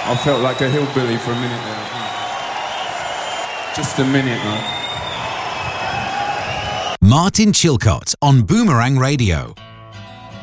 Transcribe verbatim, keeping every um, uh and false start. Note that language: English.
I felt like a hillbilly for a minute there. Just a minute, though. Martin Chilcott on Boomerang Radio.